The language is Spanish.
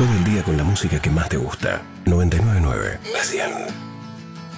Todo el día con la música que más te gusta. 999 La 100.